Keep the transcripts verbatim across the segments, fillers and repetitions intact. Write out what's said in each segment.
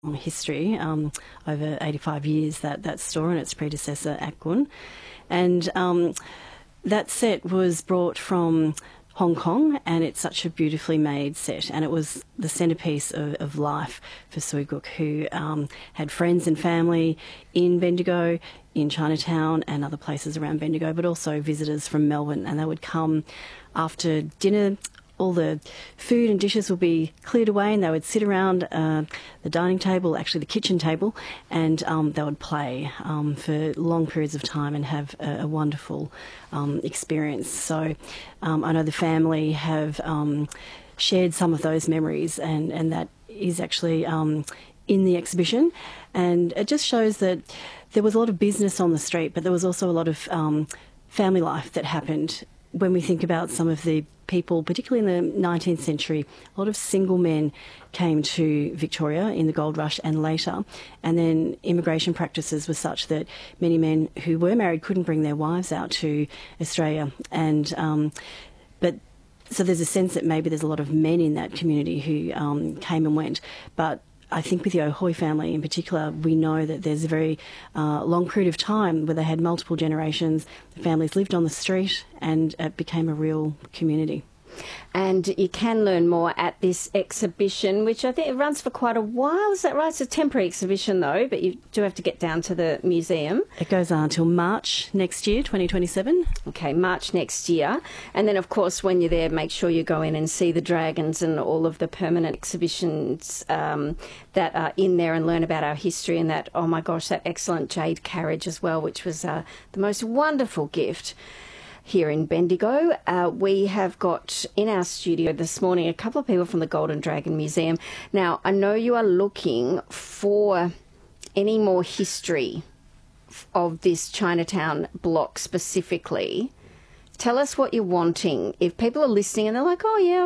history, um, over eighty-five years, that, that store and its predecessor, Akgun. And um, that set was brought from Hong Kong, and it's such a beautifully made set, and it was the centrepiece of, of life for Sui Guk, who um, had friends and family in Bendigo, in Chinatown and other places around Bendigo, but also visitors from Melbourne, and they would come after dinner. All the food and dishes would be cleared away, and they would sit around uh, the dining table, actually the kitchen table, and um, they would play um, for long periods of time and have a, a wonderful um, experience. So um, I know the family have um, shared some of those memories, and, and that is actually um, in the exhibition. And it just shows that there was a lot of business on the street, but there was also a lot of um, family life that happened. When we think about some of the people, particularly in the nineteenth century, a lot of single men came to Victoria in the gold rush and later, and then immigration practices were such that many men who were married couldn't bring their wives out to Australia. And um, but so there's a sense that maybe there's a lot of men in that community who um, came and went, but I think with the O'Hoy family in particular, we know that there's a very uh, long period of time where they had multiple generations, the families lived on the street, and it became a real community. And you can learn more at this exhibition, which I think it runs for quite a while. Is that right? It's a temporary exhibition, though, but you do have to get down to the museum. It goes on until March next year, twenty twenty-seven. Okay, March next year. And then, of course, when you're there, make sure you go in and see the dragons and all of the permanent exhibitions um, that are in there, and learn about our history, and that, oh my gosh, that excellent jade carriage as well, which was uh, the most wonderful gift here in Bendigo. Uh, we have got in our studio this morning a couple of people from the Golden Dragon Museum. Now, I know you are looking for any more history of this Chinatown block specifically. Tell us what you're wanting. If people are listening and they're like, oh yeah,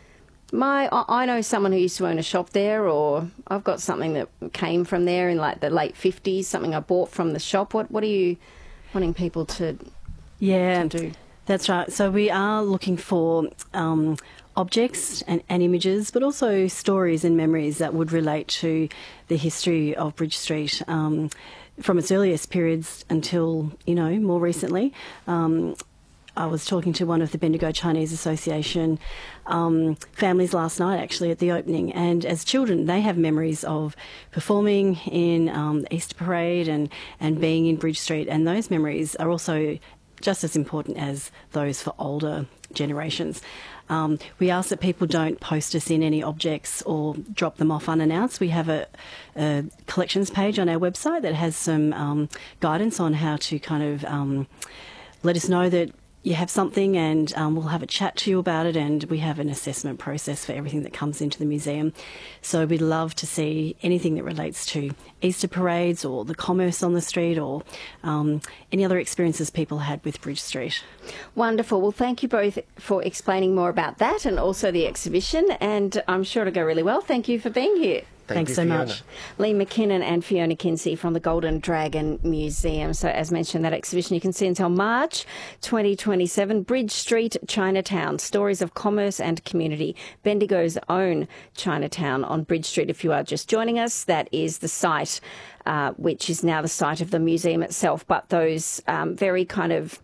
my I know someone who used to own a shop there, or I've got something that came from there in like the late fifties, something I bought from the shop. What, what are you wanting people to Yeah, do? That's right. So we are looking for um, objects and, and images, but also stories and memories that would relate to the history of Bridge Street um, from its earliest periods until, you know, more recently. Um, I was talking to one of the Bendigo Chinese Association um, families last night, actually, at the opening. And as children, they have memories of performing in um, the Easter Parade and, and being in Bridge Street. And those memories are also just as important as those for older generations. Um, we ask that people don't post us in any objects or drop them off unannounced. We have a, a collections page on our website that has some um, guidance on how to kind of um, let us know that you have something, and um, we'll have a chat to you about it, and we have an assessment process for everything that comes into the museum. So we'd love to see anything that relates to Easter parades or the commerce on the street, or um, any other experiences people had with Bridge Street. Wonderful. Well, thank you both for explaining more about that and also the exhibition, and I'm sure it'll go really well. Thank you for being here. Thank Thanks you, so Fiona. much. Lee McKinnon and Fiona Kinsey from the Golden Dragon Museum. So as mentioned, that exhibition you can see until March twenty twenty-seven. Bridge Street, Chinatown, Stories of Commerce and Community. Bendigo's own Chinatown on Bridge Street. If you are just joining us, that is the site, uh, which is now the site of the museum itself. But those um, very kind of,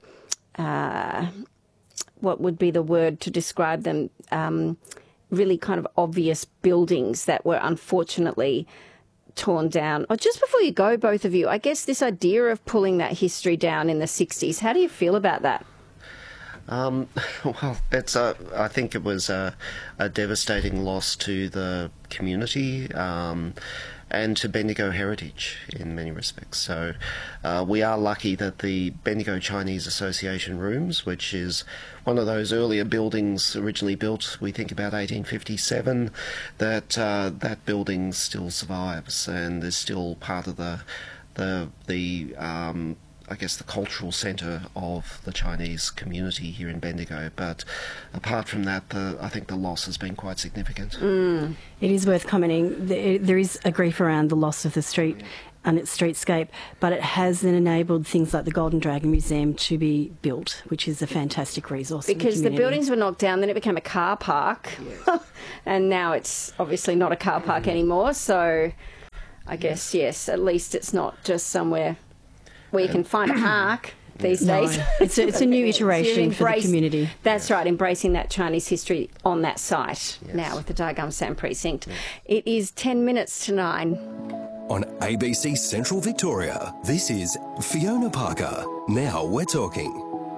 uh, what would be the word to describe them, um, really kind of obvious buildings that were unfortunately torn down. Oh, just before you go, both of you, I guess this idea of pulling that history down in the sixties, how do you feel about that? Um, well, it's a, I think it was a, a devastating loss to the community um, and to Bendigo heritage in many respects. So uh, we are lucky that the Bendigo Chinese Association Rooms, which is one of those earlier buildings originally built, we think about eighteen fifty-seven, that uh, that building still survives and is still part of the the the um, I guess the cultural centre of the Chinese community here in Bendigo. But apart from that, the, I think the loss has been quite significant. Mm. It is worth commenting. There, there is a grief around the loss of the street and its streetscape, but it has then enabled things like the Golden Dragon Museum to be built, which is a fantastic resource. Because for the, the buildings were knocked down, then it became a car park, Yes. and now it's obviously not a car park anymore. So I guess, yes. At least it's not just somewhere where you can find a park these No, days. it's a, it's a new iteration Embrace- for the community. That's right, embracing that Chinese history on that site Yes. now with the Dargum Sam precinct. It is ten minutes to nine. On A B C Central Victoria, this is Fiona Parker. Now we're talking.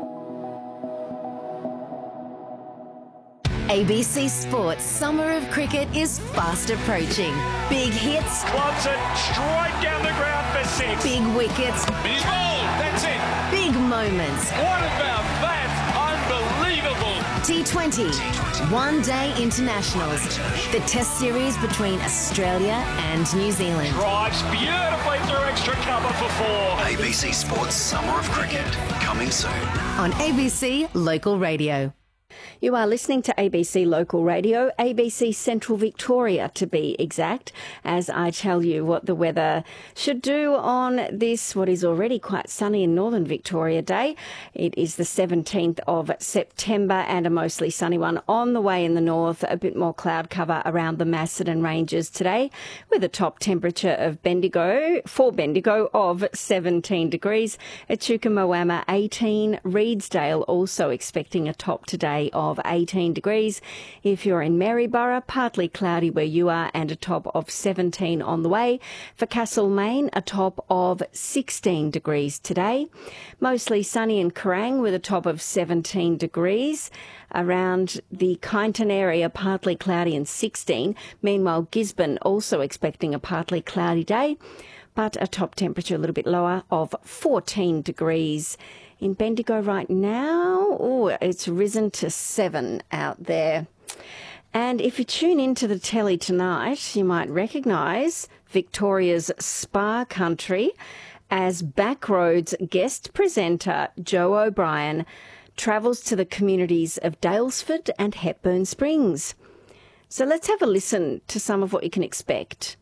A B C Sports Summer of Cricket is fast approaching. Big hits, Loves it straight down the ground for six. big wickets, He's bowled. That's it. big moments. What about that? Unbelievable. T twenty, One Day Internationals. The Test series between Australia and New Zealand. Drives beautifully through extra cover for four. A B C Sports Summer of Cricket, coming soon. On A B C Local Radio. You are listening to A B C Local Radio, A B C Central Victoria to be exact, as I tell you what the weather should do on this, what is already quite sunny in northern Victoria day. It is the seventeenth of September and a mostly sunny one on the way in the north, a bit more cloud cover around the Macedon Ranges today, with a top temperature of Bendigo, for Bendigo of seventeen degrees, at Chukamoama eighteen, Reedsdale also expecting a top today of eighteen degrees. If you're in Maryborough, partly cloudy where you are and a top of seventeen on the way. For Castlemaine, a top of sixteen degrees today. Mostly sunny in Kerrang with a top of seventeen degrees. Around the Kyneton area, partly cloudy and sixteen. Meanwhile, Gisborne also expecting a partly cloudy day, but a top temperature a little bit lower of fourteen degrees. In Bendigo right now, oh, it's risen to seven out there. And if you tune into the telly tonight, you might recognise Victoria's spa country as Backroads guest presenter Joe O'Brien travels to the communities of Daylesford and Hepburn Springs. So let's have a listen to some of what you can expect.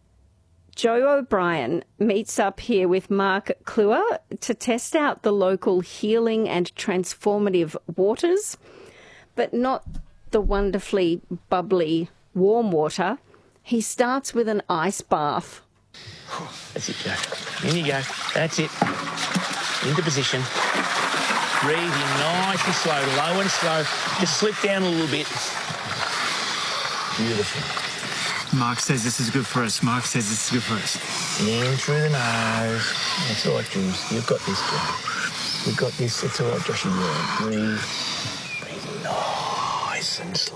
Joe O'Brien meets up here with Mark Kluwer to test out the local healing and transformative waters, but not the wonderfully bubbly warm water. He starts with an ice bath. That's it, Joe. In you go. That's it. Into position. Breathe in nice and slow, low and slow. Just slip down a little bit. Beautiful. Mark says this is good for us. Mark says this is good for us. In through the nose. That's all right, Jules. You've got this, Joe. You've got this. It's all right, Joshy. Yeah. Breathe. Breathe nice and slow.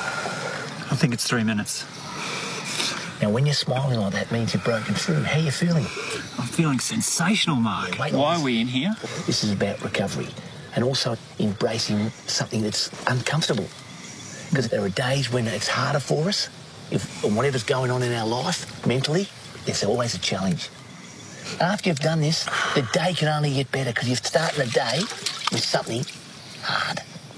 I think it's three minutes. Now, when you're smiling like that, means you've broken through. How are you feeling? I'm feeling sensational, Mark. Wait, Why nice. are we in here? This is about recovery and also embracing something that's uncomfortable. Because there are days when it's harder for us. If whatever's going on in our life, mentally, there's always a challenge. After you've done this, the day can only get better because you've started the day with something hard.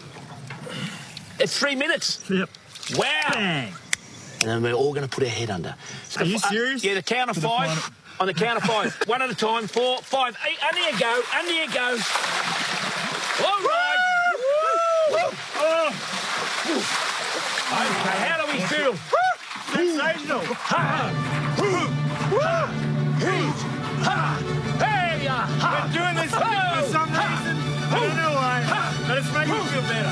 It's three minutes. Yep. Wow. Bang. And then we're all going to put our head under. So Are you uh, serious? yeah, the count of To the five. final- On the count of five. One at a time. Four, five, eight. Under you go. Under you go. All right. Oh, Okay, how do we feel? sensational. Ha! Ha! Ha! Hey, ya! Ha! We're doing this Ho! for some reason. I don't know why, but it's making me feel better.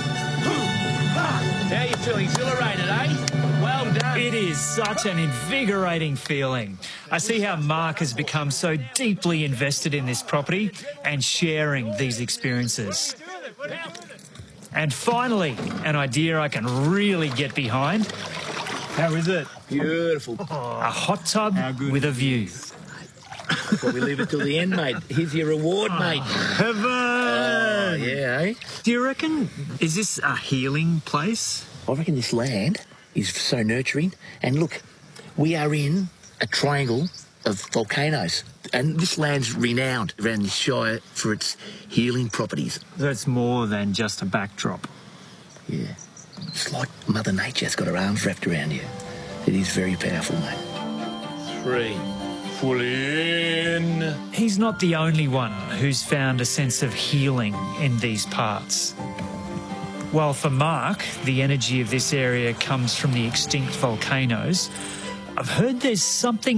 How you feeling? Exhilarated, eh? Well done. It is such an invigorating feeling. I see how Mark has become so deeply invested in this property and sharing these experiences. And finally, an idea I can really get behind. How is it? Beautiful. A hot tub How good with a is it? view. Well, we leave it till the end, mate. Here's your reward, mate. Heaven. Oh, yeah, eh? Do you reckon, is this a healing place? I reckon this land is so nurturing. And look, we are in a triangle of volcanoes. And this land's renowned around the Shire for its healing properties. So it's more than just a backdrop. Yeah. It's like Mother Nature's got her arms wrapped around you. It is very powerful, mate. Three. Full in. He's not the only one who's found a sense of healing in these parts. While for Mark, the energy of this area comes from the extinct volcanoes, I've heard there's something